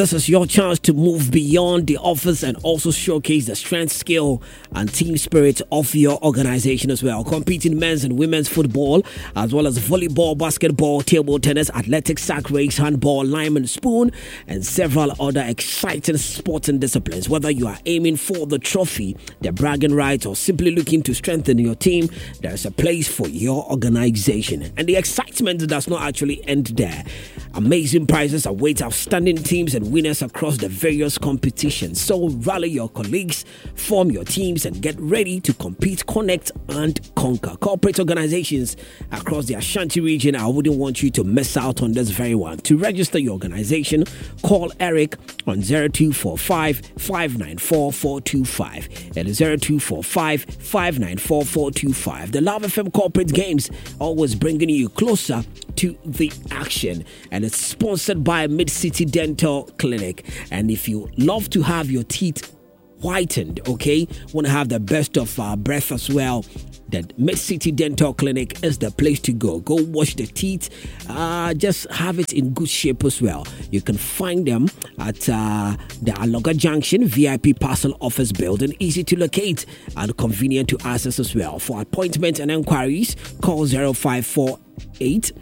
This is your chance to move beyond the office and also showcase the strength, skill, and team spirit of your organization as well. Compete in men's and women's football, as well as volleyball, basketball, table tennis, athletics, sack race, handball, lime and spoon, and several other exciting sporting disciplines. Whether you are aiming for the trophy, the bragging rights, or simply looking to strengthen your team, there's a place for your organization. And the excitement does not actually end there. Amazing prizes await outstanding teams and winners across the various competitions. So rally your colleagues, form your teams, and get ready to compete, connect, and conquer. Corporate organizations across the Ashanti region, I wouldn't want you to miss out on this very one. To register your organization, call Eric on 0245 594 425. It is 0245 594 425. The Love FM Corporate Games, always bringing you closer to the action, and it's sponsored by Mid-City Dental Clinic. And if you love to have your teeth whitened, okay, want to have the best of breath as well, that Mid-City Dental Clinic is the place to go. Go wash the teeth, just have it in good shape as well. You can find them at the Aloga Junction VIP Parcel Office Building, easy to locate and convenient to access as well. For appointments and inquiries, call 0548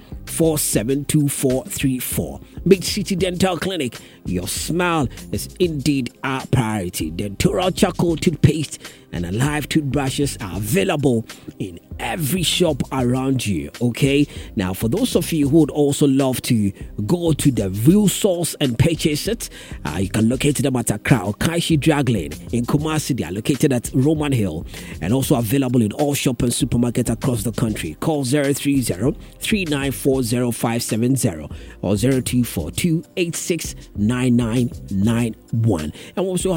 472434. Mid-City Dental Clinic, your smile is indeed our priority. Dentural charcoal toothpaste and Alive toothbrushes are available in every shop around you, okay? Now, for those of you who would also love to go to the real source and purchase it, you can locate them at Accra or Kaishi Drag Lane in Kumasi. They are located at Roman Hill and also available in all shop and supermarkets across the country. Call 030-3940-570 or 0242-869991. And also